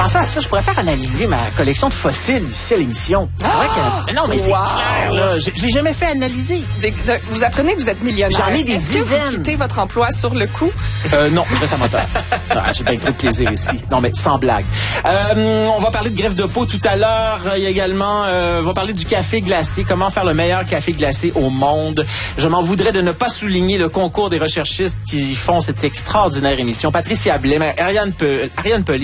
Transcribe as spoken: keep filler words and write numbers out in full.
pensant à ça, je pourrais faire analyser ma collection de fossiles ici à l'émission. Ah! Que... Non, mais c'est Wow! clair, là. Je, je l'ai jamais fait analyser. Des- de- vous apprenez que vous êtes millionnaire. J'en ai des Est-ce que dizaines. vous quittez votre emploi sur le coup? Euh, non, je reste à moteur. Ah, j'ai bien trop de plaisir ici. Non, mais sans blague. Euh, on va parler de greffe de peau tout à l'heure. Il y a également, euh, on va parler du café glacé. Comment faire le meilleur café glacé au monde. Je m'en voudrais de ne pas souligner le concours des recherchistes qui font cette extraordinaire émission. Patricia Blais, Ariane, Pe- Ariane Pelly